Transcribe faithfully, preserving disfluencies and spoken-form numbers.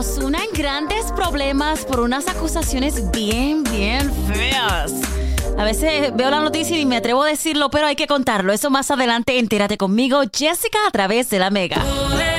Ozuna en grandes problemas por unas acusaciones bien, bien feas. A veces veo la noticia y me atrevo a decirlo, pero hay que contarlo. Eso más adelante, entérate conmigo, Jessica, a través de La Mega.